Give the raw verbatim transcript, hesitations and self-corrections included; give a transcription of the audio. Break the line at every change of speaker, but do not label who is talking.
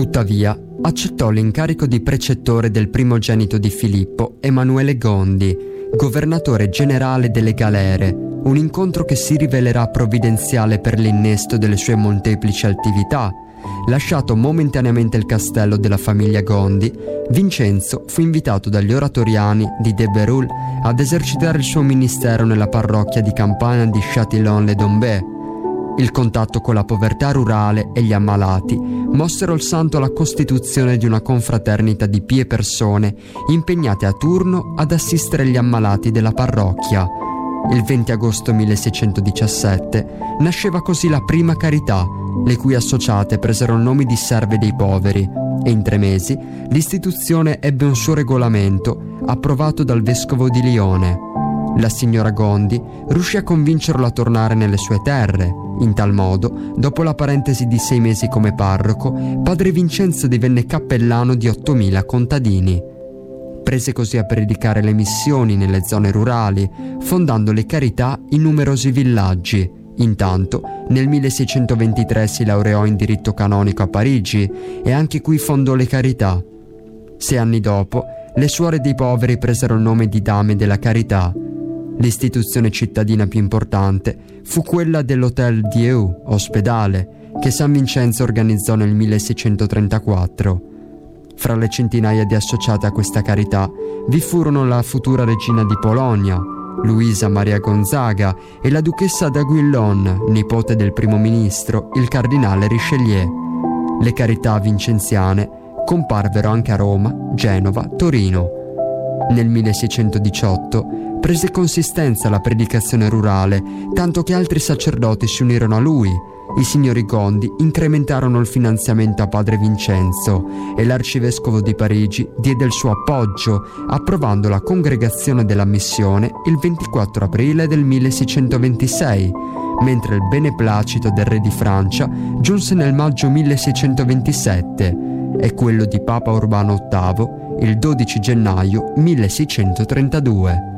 Tuttavia, accettò l'incarico di precettore del primogenito di Filippo, Emanuele Gondi, governatore generale delle galere, un incontro che si rivelerà provvidenziale per l'innesto delle sue molteplici attività. Lasciato momentaneamente il castello della famiglia Gondi, Vincenzo fu invitato dagli oratoriani di De Bérulle ad esercitare il suo ministero nella parrocchia di campagna di Châtillon-les-Dombes. Il contatto con la povertà rurale e gli ammalati mossero il santo alla costituzione di una confraternita di pie persone impegnate a turno ad assistere gli ammalati della parrocchia. Il venti agosto milleseicentodiciassette nasceva così la prima carità, le cui associate presero il nome di Serve dei Poveri, e in tre mesi l'istituzione ebbe un suo regolamento approvato dal vescovo di Lione. La signora Gondi riuscì a convincerlo a tornare nelle sue terre. In tal modo, dopo la parentesi di sei mesi come parroco, padre Vincenzo divenne cappellano di ottomila contadini. Prese così a predicare le missioni nelle zone rurali, fondando le carità in numerosi villaggi. Intanto, nel milleseicentoventitré si laureò in diritto canonico a Parigi e anche qui fondò le carità. Sei anni dopo, le suore dei poveri presero il nome di Dame della Carità. L'istituzione cittadina più importante fu quella dell'Hôtel Dieu, ospedale, che San Vincenzo organizzò nel milleseicentotrentaquattro. Fra le centinaia di associate a questa carità vi furono la futura regina di Polonia, Luisa Maria Gonzaga, e la duchessa d'Aiguillon, nipote del primo ministro, il cardinale Richelieu. Le carità vincenziane comparvero anche a Roma, Genova, Torino. Nel milleseicentodiciotto prese consistenza la predicazione rurale, tanto che altri sacerdoti si unirono a lui. I signori Gondi incrementarono il finanziamento a padre Vincenzo e l'arcivescovo di Parigi diede il suo appoggio, approvando la congregazione della missione il ventiquattro aprile del milleseicentoventisei, mentre il beneplacito del re di Francia giunse nel maggio milleseicentoventisette e quello di Papa Urbano ottavo il dodici gennaio milleseicentotrentadue.